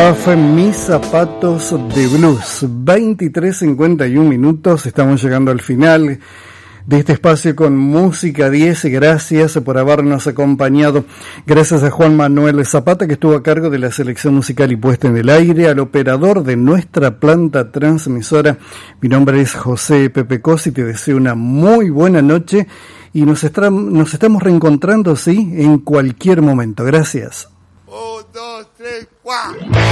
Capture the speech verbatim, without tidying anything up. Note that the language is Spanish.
Duff, Mis zapatos de blues. veintitrés cincuenta y un minutos, estamos llegando al final de este espacio con Música diez. Gracias por habernos acompañado. Gracias a Juan Manuel Zapata, que estuvo a cargo de la selección musical y puesta en el aire, al operador de nuestra planta transmisora. Mi nombre es José Pepe Cosi, te deseo una muy buena noche y nos, estra- nos estamos reencontrando, sí, en cualquier momento. Gracias. Un, dos, tres, cuatro.